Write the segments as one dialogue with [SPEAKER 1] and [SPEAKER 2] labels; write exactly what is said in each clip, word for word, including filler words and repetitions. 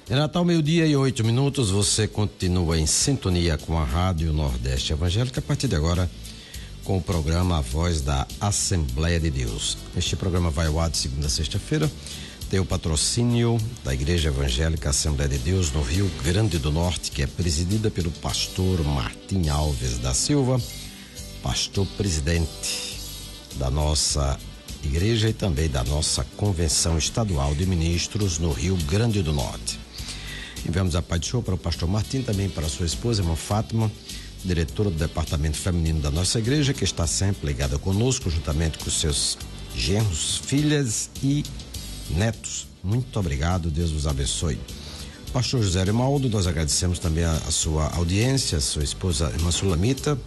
[SPEAKER 1] É Natal, meio-dia e oito minutos, você continua em sintonia com a Rádio Nordeste Evangélica, a partir de agora com o programa A Voz da Assembleia de Deus. Este programa vai ao ar de segunda a sexta-feira, tem o patrocínio da Igreja Evangélica Assembleia de Deus no Rio Grande do Norte, que é presidida pelo pastor Martim Alves da Silva, pastor presidente da nossa igreja e também da nossa Convenção Estadual de Ministros no Rio Grande do Norte. Enviamos a paz de show para o pastor Martim, também para sua esposa, irmã Fátima, diretora do departamento feminino da nossa igreja, que está sempre ligada conosco, juntamente com seus genros, filhas e netos. Muito obrigado, Deus vos abençoe. Pastor José Rimaldo, nós agradecemos também a, a sua audiência, a sua esposa, irmã Sulamita,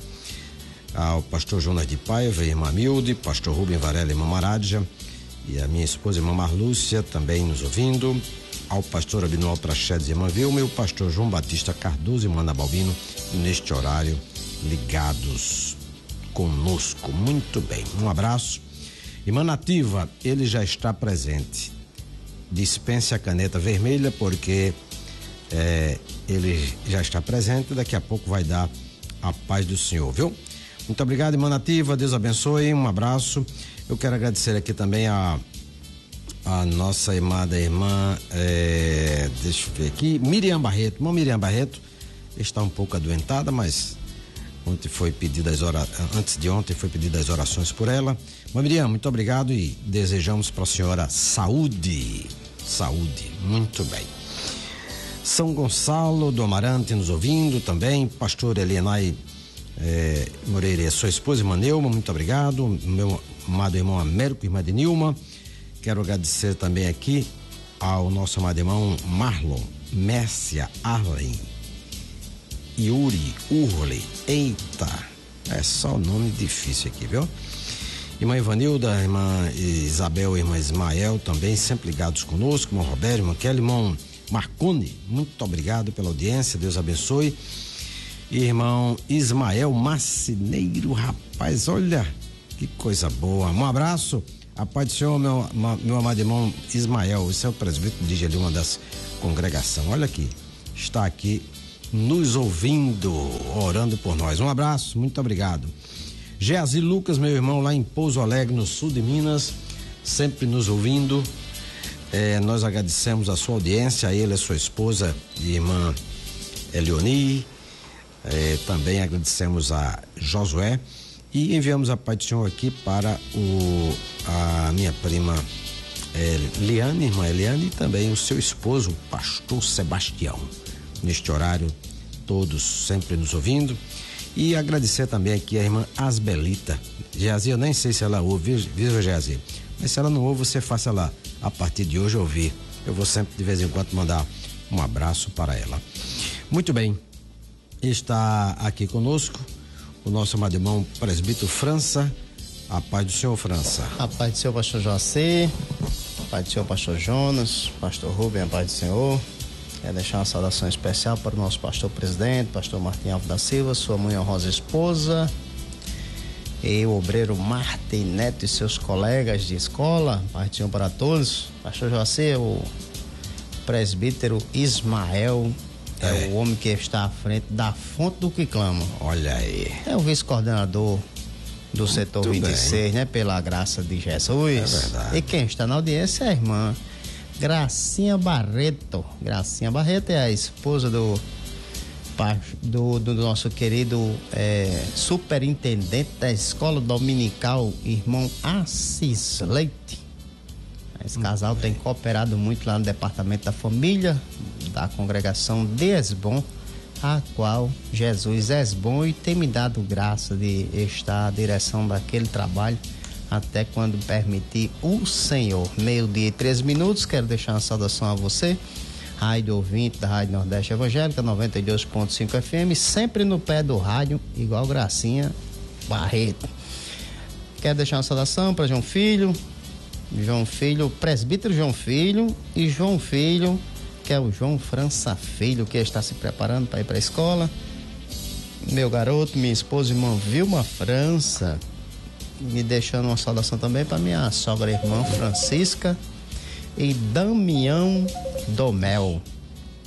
[SPEAKER 1] ao pastor Jonas de Paiva, irmã Milde, pastor Rubem Varela, irmã Marádia, e a minha esposa, irmã Marlúcia, também nos ouvindo, ao pastor Abinual Prachedes e irmã Vilma, e o pastor João Batista Cardoso e irmã Ana Balbino, neste horário, ligados conosco. Muito bem, um abraço. Irmã Nativa, ele já está presente. Dispense a caneta vermelha, porque é, ele já está presente, daqui a pouco vai dar a paz do Senhor, viu? Muito obrigado, irmã Nativa, Deus abençoe, um abraço. Eu quero agradecer aqui também a a nossa amada irmã, é, deixa eu ver aqui, Miriam Barreto. Irmã Miriam Barreto está um pouco adoentada, mas ontem foi pedida as ora, antes de ontem foi pedida as orações por ela. Irmã Miriam, muito obrigado e desejamos para a senhora saúde, saúde, muito bem. São Gonçalo do Amarante nos ouvindo também, pastor Elienay é, Moreira, sua esposa, irmã Neuma, muito obrigado. Meu amado irmão Américo, irmã de Nilma. Quero agradecer também aqui ao nosso amado irmão Marlon, Mércia, Arlen, Yuri, Urle, eita, é só nome difícil aqui, viu? Irmã Ivanilda, irmã Isabel, irmã Ismael também, sempre ligados conosco, irmão Roberto, irmão Kelly, irmão Marcone, muito obrigado pela audiência, Deus abençoe. Irmão Ismael Macineiro, rapaz, olha que coisa boa, um abraço. A paz do Senhor, meu, meu amado irmão Ismael, esse é o presbítero de ali, uma das congregações. Olha aqui, está aqui nos ouvindo, orando por nós. Um abraço, muito obrigado. Geazi Lucas, meu irmão, lá em Pouso Alegre, no sul de Minas, sempre nos ouvindo. É, nós agradecemos a sua audiência, a ele, a sua esposa e irmã Elioni. É, também agradecemos a Josué. E enviamos a paz do Senhor aqui para o, a minha prima é, Liane, irmã Eliane, e também o seu esposo, o pastor Sebastião. Neste horário, todos sempre nos ouvindo. E agradecer também aqui a irmã Asbelita. Geazi, eu nem sei se ela ouve, viu, Geazi? Mas se ela não ouve, você faça lá, a partir de hoje, ouvir. Eu vou sempre, de vez em quando, mandar um abraço para ela. Muito bem, está aqui conosco o nosso amado irmão presbítero França. A paz do Senhor, França.
[SPEAKER 2] A paz do Senhor, pastor Joacir. A paz do Senhor, pastor Jonas. Pastor Rubem, a paz do Senhor. Quero deixar uma saudação especial para o nosso pastor presidente, pastor Martim Alves da Silva, sua mãe honrosa esposa, e o obreiro Martim Neto e seus colegas de escola. Paz do Senhor para todos. Pastor Joacir, o presbítero Ismael É, é o homem que está à frente da Fonte do que Clama.
[SPEAKER 1] Olha aí.
[SPEAKER 2] É o vice-coordenador do Muito setor vinte e seis, bem. né? Pela graça de Jesus.
[SPEAKER 1] É verdade.
[SPEAKER 2] E quem está na audiência é a irmã Gracinha Barreto. Gracinha Barreto é a esposa do, do, do nosso querido é, superintendente da escola dominical, irmão Assis Leite. Esse casal tem cooperado muito lá no departamento da família da congregação de Esbom, a qual Jesus é bom e tem me dado graça de estar à direção daquele trabalho até quando permitir o Senhor. Meio-dia e três minutos, quero deixar uma saudação a você, rádio ouvinte da Rádio Nordeste Evangélica, noventa e dois ponto cinco F M, sempre no pé do rádio, igual Gracinha Barreto. Quero deixar uma saudação para João Filho, João Filho, presbítero João Filho e João Filho, que é o João França Filho, que está se preparando para ir para a escola. Meu garoto, minha esposa, irmã Vilma França, me deixando uma saudação também para minha sogra irmã Francisca e Damião Domel.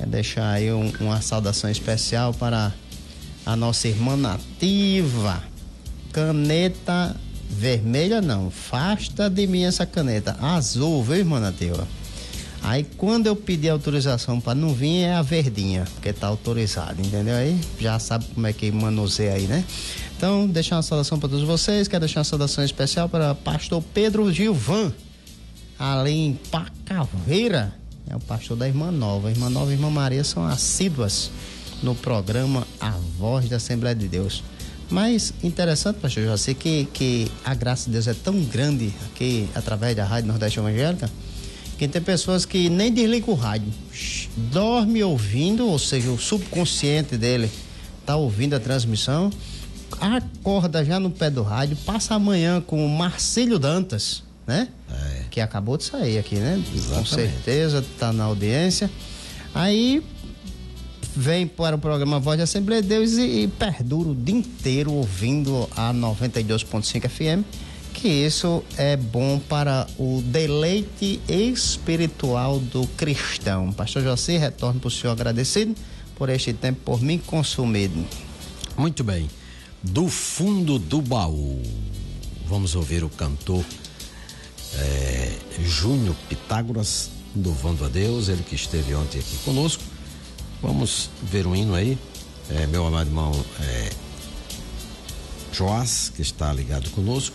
[SPEAKER 2] Quer deixar aí um, uma saudação especial para a nossa irmã Nativa. Caneta vermelha não, afasta de mim essa caneta azul, viu, irmã Nativa? Aí quando eu pedi autorização para não vir é a verdinha, porque tá autorizado, entendeu aí? Já sabe como é que manuseia aí, né? Então, deixar uma saudação para todos vocês, quero deixar uma saudação especial para pastor Pedro Gilvan, ali em Pacaveira, é o pastor da Irmã Nova. A Irmã Nova e a Irmã Maria são assíduas no programa A Voz da Assembleia de Deus. Mas interessante, pastor José, que, que a graça de Deus é tão grande aqui através da Rádio Nordeste Evangélica, que tem pessoas que nem desligam o rádio, dorme ouvindo, ou seja, o subconsciente dele tá ouvindo a transmissão, acorda já no pé do rádio, passa amanhã com o Marcílio Dantas, né? É. Que acabou de sair aqui, né? Exatamente. Com certeza tá na audiência. Aí vem para o programa Voz da Assembleia de Deus e, e perdura o dia inteiro ouvindo a noventa e dois ponto cinco F M, que isso é bom para o deleite espiritual do cristão. Pastor José, retorno para o senhor agradecido por este tempo por mim consumido.
[SPEAKER 1] Muito bem. Do fundo do baú, vamos ouvir o cantor é, Júnior Pitágoras, louvando a Deus, ele que esteve ontem aqui conosco. Vamos ver um hino aí, é, meu amado irmão é, Joás, que está ligado conosco.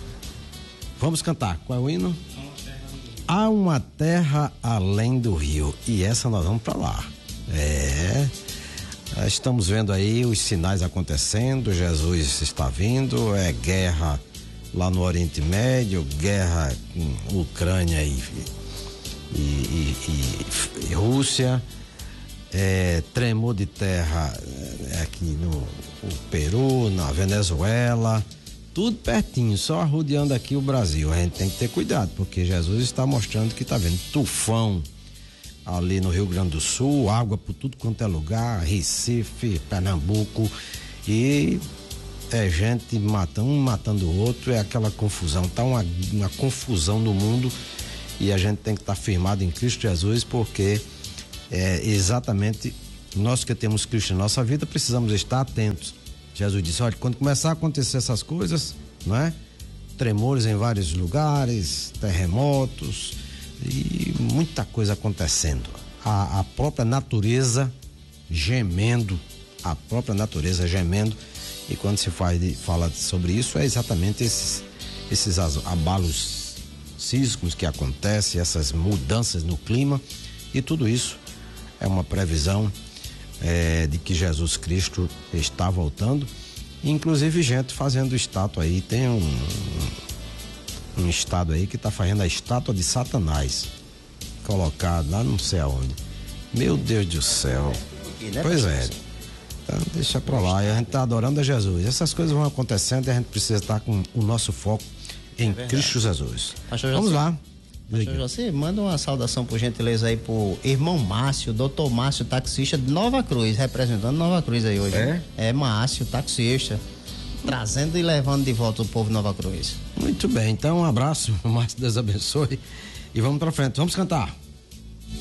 [SPEAKER 1] Vamos cantar, qual é o hino? Há uma terra além do rio, e essa nós vamos para lá. É, estamos vendo aí os sinais acontecendo, Jesus está vindo, é guerra lá no Oriente Médio, guerra com Ucrânia e, e, e, e, e Rússia. É, tremor de terra aqui no, no Peru, na Venezuela, tudo pertinho, só arrodeando aqui o Brasil. A gente tem que ter cuidado, porque Jesus está mostrando que está vendo tufão ali no Rio Grande do Sul, água por tudo quanto é lugar, Recife, Pernambuco, e é gente matando um matando o outro, é aquela confusão, tá uma, uma confusão no mundo, e a gente tem que estar tá firmado em Cristo Jesus, porque é exatamente nós que temos Cristo em nossa vida precisamos estar atentos. Jesus disse, olha, quando começar a acontecer essas coisas, não é? Tremores em vários lugares, terremotos e muita coisa acontecendo. A, a própria natureza gemendo, a própria natureza gemendo, e quando se faz, fala sobre isso, é exatamente esses, esses abalos sísmicos que acontecem, essas mudanças no clima, e tudo isso é uma previsão é, de que Jesus Cristo está voltando. Inclusive gente fazendo estátua aí, tem um, um estado aí que está fazendo a estátua de Satanás, colocado lá não sei aonde. Meu Deus do céu. Pois é. Então deixa pra lá, a gente tá adorando a Jesus. Essas coisas vão acontecendo e a gente precisa estar com o nosso foco em é Cristo Jesus. Vamos lá.
[SPEAKER 2] Pastor José, manda uma saudação por gentileza aí pro irmão Márcio, doutor Márcio, taxista de Nova Cruz, representando Nova Cruz aí hoje. É? É Márcio, taxista, trazendo e levando de volta o povo de Nova Cruz.
[SPEAKER 1] Muito bem, então um abraço, Márcio, Deus abençoe, e vamos pra frente, vamos cantar.